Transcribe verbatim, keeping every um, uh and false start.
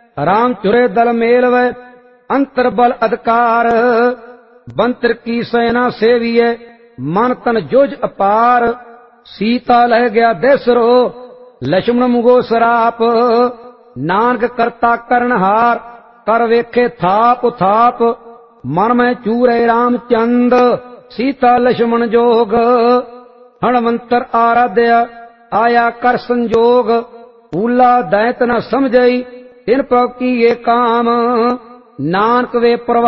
राम चुरे दल मेलवै अंतर बल अधिकार। बंतर की सेना सेविए मन तन जोज अपार। सीता लह गया देसरो लक्ष्मण मुगो सराप। नानक करता करनहार कर वेखे थाप थाप। मन में चूरे रामचंद सीता लक्ष्मण जोग। हणवंतर आराध्या आया कर संजोग। ऊला दैत न समझई इन पर किए काम। नानक वे प्रभु